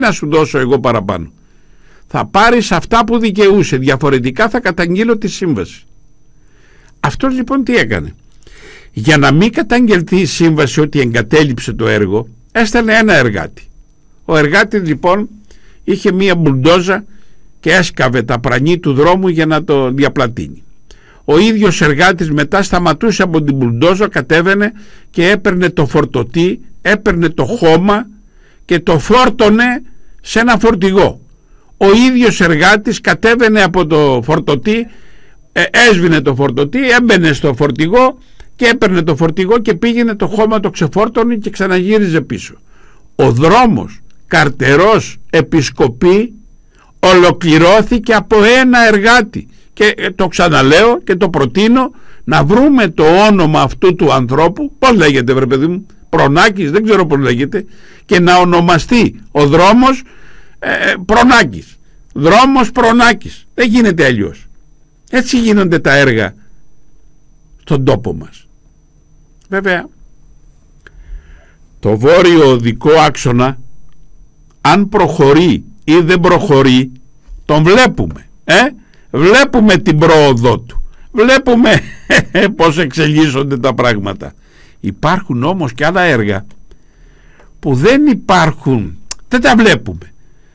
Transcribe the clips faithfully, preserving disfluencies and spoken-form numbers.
να σου δώσω εγώ παραπάνω. Θα πάρεις αυτά που δικαιούσε, διαφορετικά θα καταγγείλω τη σύμβαση. Αυτός λοιπόν τι έκανε? Για να μην καταγγελθεί η σύμβαση ότι εγκατέλειψε το έργο, έστελνε ένα εργάτη. Ο εργάτης λοιπόν είχε μία μπουλντόζα και έσκαβε τα πρανή του δρόμου για να το διαπλατείνει. Ο ίδιος εργάτης μετά σταματούσε από την μπουλντόζα, κατέβαινε και έπαιρνε το φορτωτή, έπαιρνε το χώμα και το φόρτωνε σε ένα φορτηγό. Ο ίδιος εργάτης κατέβαινε από το φορτωτή, ε, έσβηνε το φορτωτή, έμπαινε στο φορτηγό και έπαιρνε το φορτηγό και πήγαινε το χώμα, το ξεφόρτωνε και ξαναγύριζε πίσω. Ο δρόμος Καρτερός Επισκοπή ολοκληρώθηκε από ένα εργάτη. Και το ξαναλέω και το προτείνω να βρούμε το όνομα αυτού του ανθρώπου, πώς λέγεται βρε παιδί μου, Προνάκης, δεν ξέρω πώς λέγεται, και να ονομαστεί ο δρόμος ε, Προνάκης. Δρόμος Προνάκης. Δεν γίνεται αλλιώς. Έτσι γίνονται τα έργα στον τόπο μας. Βέβαια, το βόρειο οδικό άξονα, αν προχωρεί ή δεν προχωρεί, τον βλέπουμε. Ε? Βλέπουμε την πρόοδό του. Βλέπουμε πώς εξελίσσονται τα πράγματα. Υπάρχουν όμως και άλλα έργα που δεν υπάρχουν, δεν τα βλέπουμε.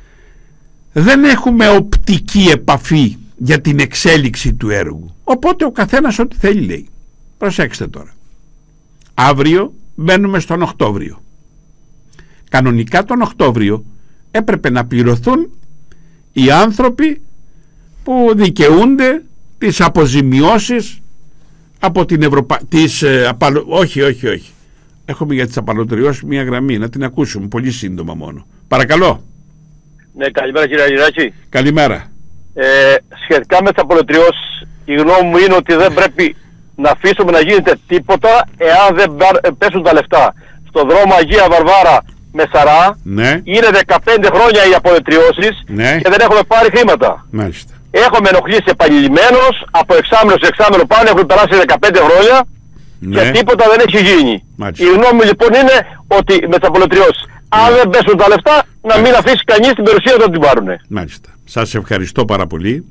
Δεν έχουμε οπτική επαφή για την εξέλιξη του έργου. Οπότε ο καθένας ό,τι θέλει λέει. Προσέξτε τώρα. Αύριο μπαίνουμε στον Οκτώβριο. Κανονικά τον Οκτώβριο έπρεπε να πληρωθούν οι άνθρωποι που δικαιούνται τις αποζημιώσεις από την Ευρωπαϊκή... Ε, απαλο... Όχι, όχι, όχι. Έχουμε για τις απαλωτριώσεις μια γραμμή. Να την ακούσουμε πολύ σύντομα μόνο. Παρακαλώ. Ναι, καλημέρα κύριε Αγγελάκη. Καλημέρα. Ε, σχετικά με τις απολωτριώσεις, η γνώμη μου είναι ότι δεν πρέπει να αφήσουμε να γίνεται τίποτα εάν δεν πέσουν τα λεφτά. Στο δρόμο Αγία Βαρβάρα με Σαρά, ναι, είναι δεκαπέντε χρόνια οι απολωτριώσεις, ναι, και δεν έχουμε πάρει χρήματα. Μάλιστα. Έχουμε ενοχλήσει επανειλημμένως, από εξάμηνο σε εξάμηνο πάνω, έχουν περάσει δεκαπέντε χρόνια, ναι, και τίποτα δεν έχει γίνει. Μάλιστα. Η γνώμη μου λοιπόν είναι ότι με τις απολωτριώσεις, ναι, αν δεν πέσουν τα λεφτά, να μην αφήσει κανείς την περιουσία να την πάρουνε. Μάλιστα. Σας ευχαριστώ πάρα πολύ.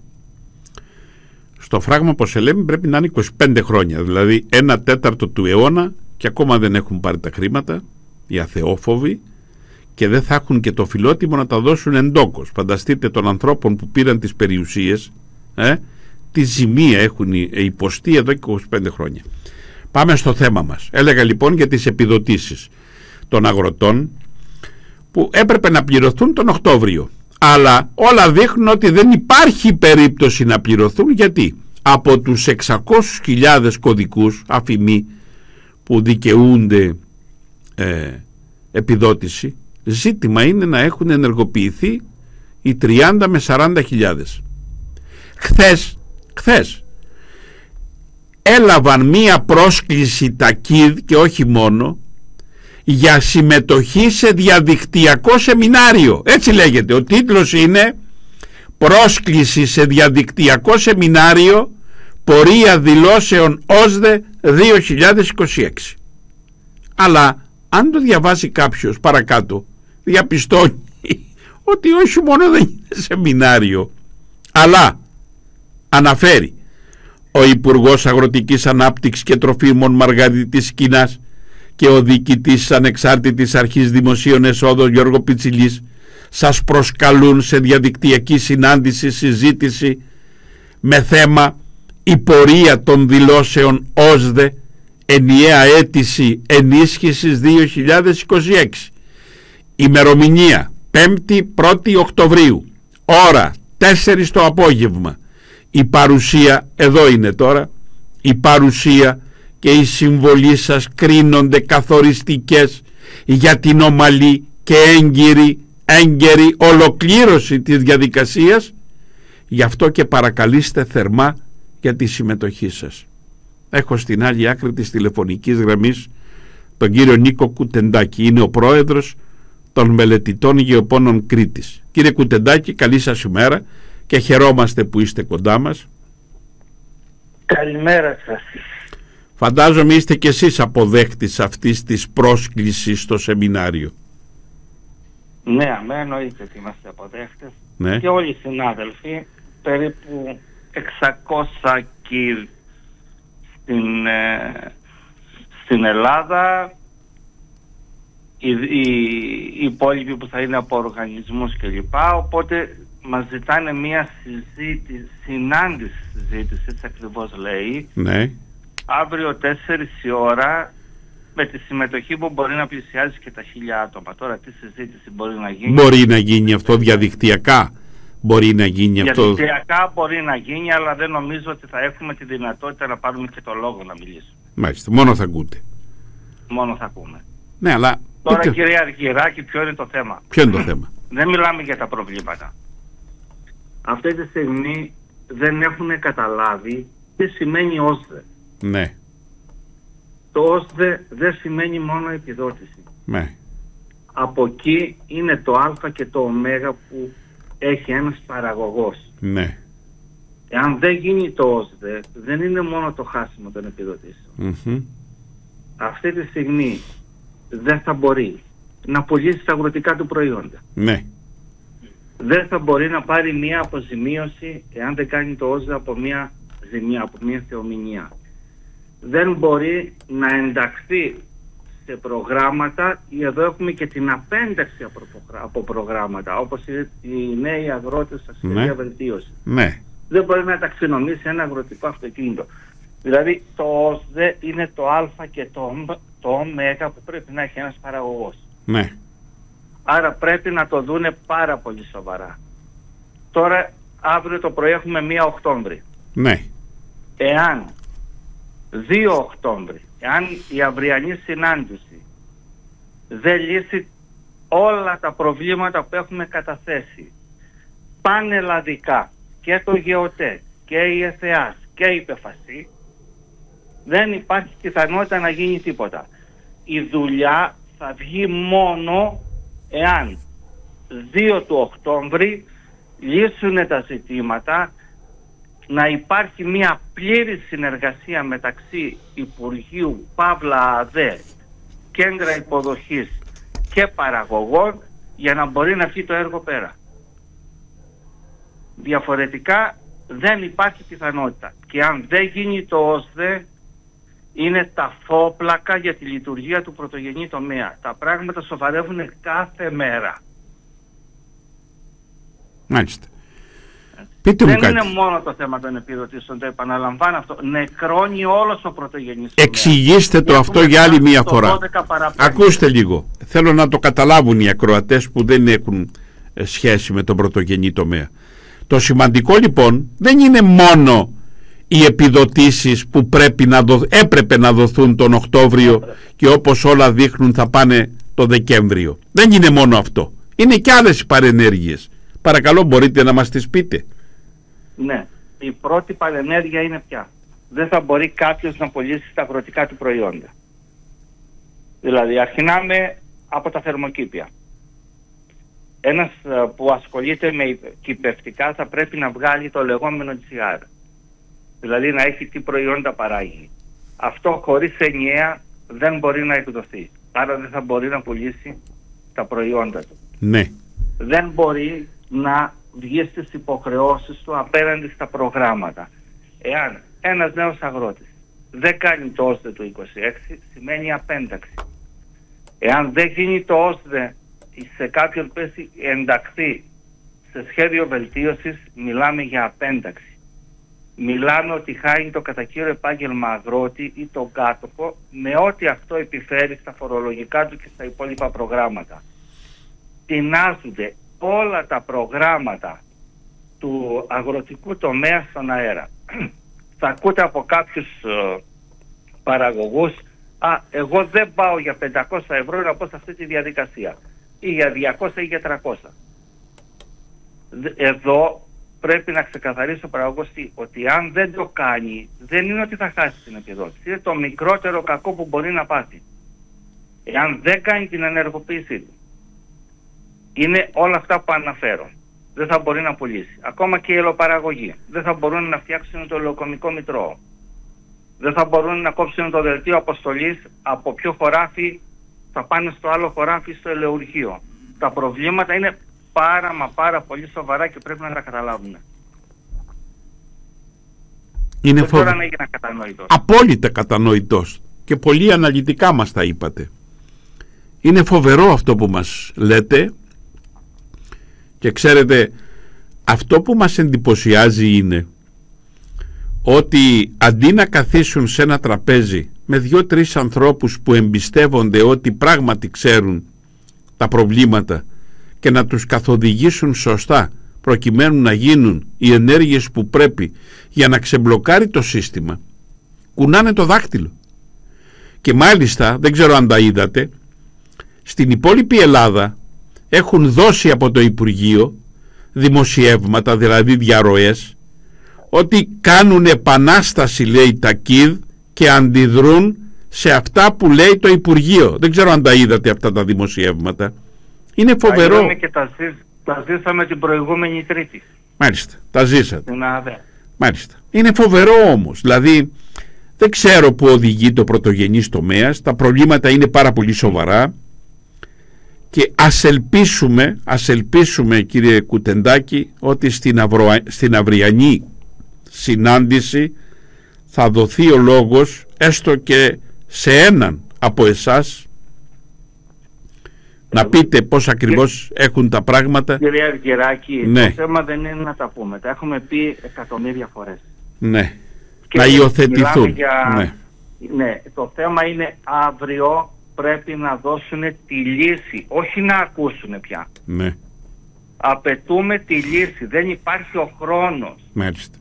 Στο φράγμα, όπως σε λέμε, πρέπει να είναι είκοσι πέντε χρόνια, δηλαδή ένα τέταρτο του αιώνα, και ακόμα δεν έχουν πάρει τα χρήματα οι αθεόφοβοι, και δεν θα έχουν και το φιλότιμο να τα δώσουν εντόκως. Φανταστείτε των ανθρώπων που πήραν τις περιουσίες, ε, τη ζημία έχουν υποστεί εδώ και είκοσι πέντε χρόνια. Πάμε στο θέμα μας. Έλεγα λοιπόν για τις επιδοτήσεις των αγροτών που έπρεπε να πληρωθούν τον Οκτώβριο, αλλά όλα δείχνουν ότι δεν υπάρχει περίπτωση να πληρωθούν. Γιατί από τους εξακόσιες χιλιάδες κωδικούς αφημί που δικαιούνται ε, επιδότηση, ζήτημα είναι να έχουν ενεργοποιηθεί οι τριάντα με σαράντα χιλιάδες. Χθες, χθες έλαβαν μία πρόσκληση τα ΚΙΔ, και όχι μόνο, για συμμετοχή σε διαδικτυακό σεμινάριο. Έτσι λέγεται. Ο τίτλος είναι «Πρόσκληση σε διαδικτυακό σεμινάριο πορεία δηλώσεων ΟΣΔΕ δύο χιλιάδες είκοσι έξι». Αλλά αν το διαβάσει κάποιος παρακάτω, διαπιστώνει ότι όχι μόνο δεν είναι σεμινάριο, αλλά αναφέρει ο Υπουργός Αγροτικής Ανάπτυξης και Τροφίμων Μαργαρίτης Κίνας και ο διοικητής της Ανεξάρτητης Αρχής Δημοσίων Εσόδων Γιώργο Πιτσιλής σας προσκαλούν σε διαδικτυακή συνάντηση, συζήτηση με θέμα η πορεία των δηλώσεων ΟΣΔΕ, ενιαία αίτηση ενίσχυσης δύο χιλιάδες είκοσι έξι. Ημερομηνία πέμπτη πρώτη Οκτωβρίου, ώρα τέσσερις το απόγευμα. Η παρουσία, εδώ είναι τώρα, η παρουσία και η συμβολή σας κρίνονται καθοριστικές για την ομαλή και έγκυρη, έγκαιρη ολοκλήρωση της διαδικασίας. Γι' αυτό και παρακαλείστε θερμά για τη συμμετοχή σας. Έχω στην άλλη άκρη της τηλεφωνικής γραμμής τον κύριο Νίκο Κουτεντάκη. Είναι ο πρόεδρος των μελετητών γεωπόνων Κρήτης. Κύριε Κουτεντάκη, καλή σας ημέρα και χαιρόμαστε που είστε κοντά μας. Καλημέρα σας. Φαντάζομαι είστε κι εσείς αποδέκτης αυτής της πρόσκλησης στο σεμινάριο. Ναι, αμέ εννοείται ότι είμαστε αποδέχτες. Ναι. Και όλοι οι συνάδελφοι, περίπου εξακόσια κιλ στην, ε, στην Ελλάδα, οι, οι, οι υπόλοιποι που θα είναι από οργανισμούς κλπ. Οπότε μας ζητάνε μια συζήτηση, συνάντηση συζήτηση, έτσι ακριβώς λέει. Ναι. Αύριο τέσσερις η ώρα, με τη συμμετοχή που μπορεί να πλησιάζει και τα χίλια άτομα. Τώρα τι συζήτηση μπορεί να γίνει. Μπορεί να γίνει αυτό διαδικτυακά. Μπορεί να γίνει αυτό. Διαδικτυακά μπορεί να γίνει, αλλά δεν νομίζω ότι θα έχουμε τη δυνατότητα να πάρουμε και το λόγο να μιλήσουμε. Μάλιστα, μόνο θα ακούτε. Μόνο θα ακούμε. Ναι, αλλά... Τώρα πείτε... κυρία Αργυράκη, ποιο είναι το θέμα. Ποιο είναι το θέμα. Δεν μιλάμε για τα προβλήματα. Αυτή τη στιγμή δεν έχουν καταλάβει τι σημαίνει ΟΣΔΕ. Ναι. Το ΟΣΔΕ δεν σημαίνει μόνο επιδότηση. Ναι. Από εκεί είναι το α και το ω που έχει ένας παραγωγός. Ναι. Εάν δεν γίνει το ΟΣΔΕ, δεν είναι μόνο το χάσιμο των επιδοτήσεων. Mm-hmm. Αυτή τη στιγμή δεν θα μπορεί να πουλήσει τα αγροτικά του προϊόντα. Ναι. Δεν θα μπορεί να πάρει μία αποζημίωση εάν δεν κάνει το ΟΣΔΕ από μία ζημιά, από μία θεομηνία. Δεν μπορεί να ενταχθεί σε προγράμματα, ή εδώ έχουμε και την απένταξη από προγράμματα, όπως οι νέοι αγρότες στα σχέδια ναι. βελτίωση. Ναι. Δεν μπορεί να ταξινομήσει ένα αγροτικό αυτοκίνητο. Δηλαδή το ΟΣΔΕ είναι το α και το, το ω που πρέπει να έχει ένας παραγωγός. Ναι. Άρα πρέπει να το δούνε πάρα πολύ σοβαρά. Τώρα αύριο το πρωί έχουμε μία Οκτώβρη. Ναι. Εάν δύο Οκτώβρη, εάν η αυριανή συνάντηση δεν λύσει όλα τα προβλήματα που έχουμε καταθέσει πανελλαδικά, και το ΓΕΟΤΕ και η ΕΘΕΑΣ και η ΠΕΦΑΣΗ, δεν υπάρχει πιθανότητα να γίνει τίποτα. Η δουλειά θα βγει μόνο εάν δύο του Οκτώβρη λύσουν τα ζητήματα, να υπάρχει μια πλήρη συνεργασία μεταξύ Υπουργείου Παύλα ΑΔΕ, κέντρα υποδοχής και παραγωγών, για να μπορεί να βγει το έργο πέρα. Διαφορετικά δεν υπάρχει πιθανότητα. Και αν δεν γίνει το ΟΣΔΕ, είναι ταφόπλακα για τη λειτουργία του πρωτογενή τομέα. Τα πράγματα σοβαρεύουν κάθε μέρα. Μάλιστα. Πείτε δεν μου κάτι. Είναι μόνο το θέμα των επιδοτήσεων, το επαναλαμβάνω αυτό. Νεκρώνει όλος ο πρωτογενής τομέας. Εξηγήστε το αυτό για άλλη μία φορά. Ακούστε λίγο. Θέλω να το καταλάβουν οι ακροατές που δεν έχουν σχέση με τον πρωτογενή τομέα. Το σημαντικό λοιπόν δεν είναι μόνο οι επιδοτήσεις που πρέπει να δο... έπρεπε να δοθούν τον Οκτώβριο και όπως όλα δείχνουν θα πάνε το Δεκέμβριο. Δεν είναι μόνο αυτό. Είναι και άλλες παρενέργειες. Παρακαλώ, μπορείτε να μας τις πείτε. Ναι. Η πρώτη παρενέργεια είναι πια. Δεν θα μπορεί κάποιος να πωλήσει τα αγροτικά του προϊόντα. Δηλαδή αρχινάμε από τα θερμοκήπια. Ένας που ασχολείται με κυπευτικά θα πρέπει να βγάλει το λεγόμενο τζι αρ. Δηλαδή να έχει τι προϊόντα παράγει. Αυτό χωρίς ενιαία δεν μπορεί να εκδοθεί. Άρα δεν θα μπορεί να πουλήσει τα προϊόντα του. Ναι. Δεν μπορεί να βγει στις υποχρεώσεις του απέναντι στα προγράμματα. Εάν ένας νέος αγρότης δεν κάνει το ΟΣΔΕ του είκοσι έξι, σημαίνει απένταξη. Εάν δεν γίνει το ΟΣΔΕ σε κάποιον που έχει ενταχθεί σε σχέδιο βελτίωσης, μιλάμε για απένταξη. Μιλάμε ότι χάνει το κατά κύριο επάγγελμα αγρότη ή τον κάτοχο, με ό,τι αυτό επιφέρει στα φορολογικά του και στα υπόλοιπα προγράμματα. Τεινάζονται όλα τα προγράμματα του αγροτικού τομέα στον αέρα. Θα ακούτε από κάποιους uh, παραγωγούς, α, εγώ δεν πάω για πεντακόσια ευρώ να πω σε αυτή τη διαδικασία, ή για διακόσια ή για τριακόσια. Εδώ πρέπει να ξεκαθαρίσει ο παραγωγός ότι αν δεν το κάνει, δεν είναι ότι θα χάσει την επιδότηση. Είναι το μικρότερο κακό που μπορεί να πάθει. Εάν δεν κάνει την ενεργοποίησή του, είναι όλα αυτά που αναφέρω. Δεν θα μπορεί να πουλήσει. Ακόμα και η ελαιοπαραγωγή. Δεν θα μπορούν να φτιάξουν το ελαιοκομικό μητρό. Δεν θα μπορούν να κόψουν το δελτίο αποστολής από ποιο χωράφι θα πάνε στο άλλο χωράφι στο ελαιουργείο. τα προβλήματα είναι πάρα μα πάρα πολύ σοβαρά και πρέπει να τα καταλάβουν. Είναι Δεν φοβ... ξέρω αν έγινα κατανοητός. Απόλυτα κατανοητός και πολύ αναλυτικά μας τα είπατε. Είναι φοβερό αυτό που μας λέτε και ξέρετε, αυτό που μας εντυπωσιάζει είναι ότι αντί να καθίσουν σε ένα τραπέζι με δύο-τρεις ανθρώπους που εμπιστεύονται ότι πράγματι ξέρουν τα προβλήματα και να τους καθοδηγήσουν σωστά προκειμένου να γίνουν οι ενέργειες που πρέπει για να ξεμπλοκάρει το σύστημα, κουνάνε το δάχτυλο. Και μάλιστα, δεν ξέρω αν τα είδατε, στην υπόλοιπη Ελλάδα έχουν δώσει από το Υπουργείο δημοσιεύματα, δηλαδή διαρροές, ότι κάνουν επανάσταση, λέει, τα ΚΙΔ και αντιδρούν σε αυτά που λέει το Υπουργείο. Δεν ξέρω αν τα είδατε αυτά τα δημοσιεύματα. Είναι φοβερό. Τα και τα, ζή, τα ζήσαμε την προηγούμενη Τρίτη. Μάλιστα, τα ζήσατε. Να, δε. Μάλιστα. Είναι φοβερό όμως. Δηλαδή, δεν ξέρω που οδηγεί το πρωτογενής τομέας. Τα προβλήματα είναι πάρα πολύ σοβαρά. Και ας ελπίσουμε, ας ελπίσουμε, κύριε Κουτεντάκη, ότι στην, αυρο, στην αυριανή συνάντηση θα δοθεί ο λόγος έστω και σε έναν από εσάς να πείτε πώς ακριβώς κύριε, έχουν τα πράγματα. Κύριε Αργυράκη, ναι. Το θέμα δεν είναι να τα πούμε. Τα έχουμε πει εκατομμύρια φορές. Ναι. Και να υιοθετηθούν. Για... Ναι. ναι. Το θέμα είναι αύριο πρέπει να δώσουν τη λύση, όχι να ακούσουν πια. Ναι. Απαιτούμε τη λύση. Δεν υπάρχει ο χρόνος. Μάλιστα.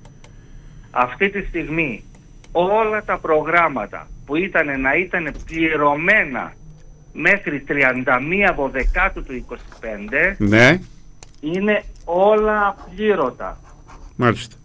Αυτή τη στιγμή όλα τα προγράμματα που ήταν να ήταν πληρωμένα μέχρι τριάντα μία Δωδεκάτου του είκοσι πέντε, ναι, είναι όλα απλήρωτα. Μάλιστα.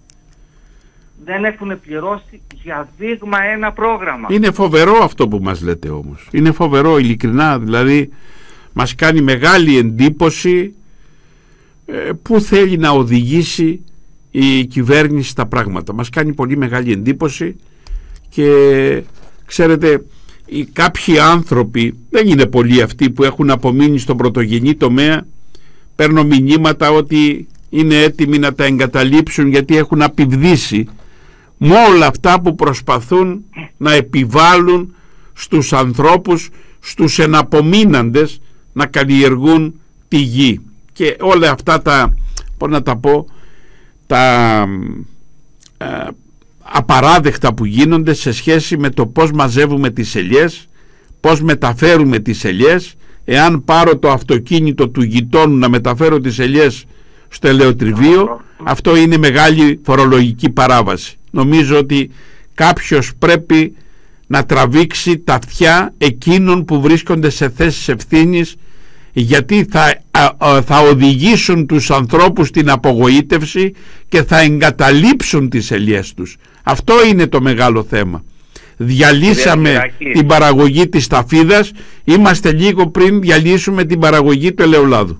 Δεν έχουν πληρώσει για δείγμα ένα πρόγραμμα. Είναι φοβερό αυτό που μας λέτε όμως. Είναι φοβερό, ειλικρινά. Δηλαδή μας κάνει μεγάλη εντύπωση ε, που θέλει να οδηγήσει η κυβέρνηση στα πράγματα. Μας κάνει πολύ μεγάλη εντύπωση και ξέρετε, οι κάποιοι άνθρωποι, δεν είναι πολλοί αυτοί που έχουν απομείνει στον πρωτογενή τομέα, παίρνω μηνύματα ότι είναι έτοιμοι να τα εγκαταλείψουν γιατί έχουν απειβδίσει με όλα αυτά που προσπαθούν να επιβάλλουν στους ανθρώπους, στους εναπομείναντες να καλλιεργούν τη γη και όλα αυτά τα, πώς να τα πω, τα ε, απαράδεκτα που γίνονται σε σχέση με το πώς μαζεύουμε τις ελιές, πώς μεταφέρουμε τις ελιές. Εάν πάρω το αυτοκίνητο του γειτόνου να μεταφέρω τις ελιές στο ελαιοτριβείο, αυτό είναι μεγάλη φορολογική παράβαση. Νομίζω ότι κάποιος πρέπει να τραβήξει τα αυτιά εκείνων που βρίσκονται σε θέσεις ευθύνης, γιατί θα, α, α, θα οδηγήσουν τους ανθρώπους στην απογοήτευση και θα εγκαταλείψουν τις ελιές τους. Αυτό είναι το μεγάλο θέμα. Διαλύσαμε την παραγωγή της σταφίδας, είμαστε λίγο πριν διαλύσουμε την παραγωγή του ελαιολάδου.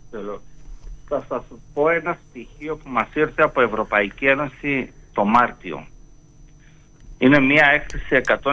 Θα σας πω ένα στοιχείο που μας ήρθε από Ευρωπαϊκή Ένωση το Μάρτιο. Είναι μια έκθεση εκατόν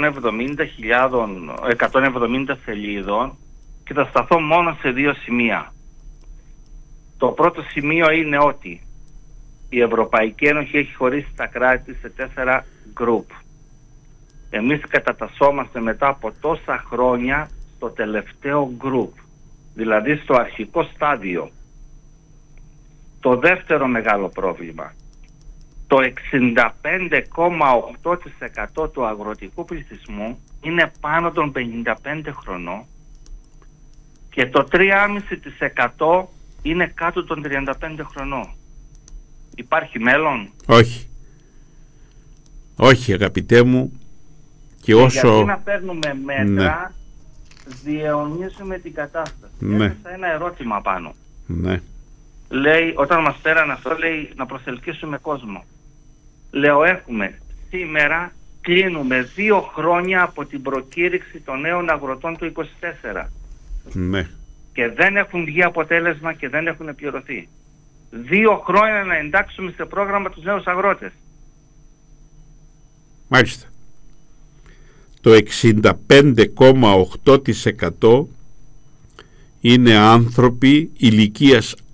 εβδομήντα σελίδων και θα σταθώ μόνο σε δύο σημεία. Το πρώτο σημείο είναι ότι η Ευρωπαϊκή Ένωση έχει χωρίσει τα κράτη σε τέσσερα γκρουπ. Εμείς κατατασσόμαστε μετά από τόσα χρόνια στο τελευταίο γκρουπ, δηλαδή στο αρχικό στάδιο. Το δεύτερο μεγάλο πρόβλημα, το εξήντα πέντε κόμμα οκτώ τοις εκατό του αγροτικού πληθυσμού είναι πάνω των πενήντα πέντε χρονών και το τρία κόμμα πέντε τοις εκατό είναι κάτω των τριάντα πέντε χρονών. Υπάρχει μέλλον? Όχι. Όχι, αγαπητέ μου. Και, και όσο... γιατί να παίρνουμε μέτρα, ναι, διαιωνίζουμε την κατάσταση. Ναι. Έθεσα ένα ερώτημα πάνω. Ναι. Λέει, όταν μας πέραν αυτό, λέει να προσελκύσουμε κόσμο. Λέω, έχουμε σήμερα, κλείνουμε δύο χρόνια από την προκήρυξη των νέων αγροτών του είκοσι τέσσερα. Ναι. Και δεν έχουν βγει αποτέλεσμα και δεν έχουν πληρωθεί. Δύο χρόνια να εντάξουμε σε πρόγραμμα τους νέους αγρότες. Μάλιστα. Το εξήντα πέντε κόμμα οκτώ τοις εκατό είναι άνθρωποι ηλικίας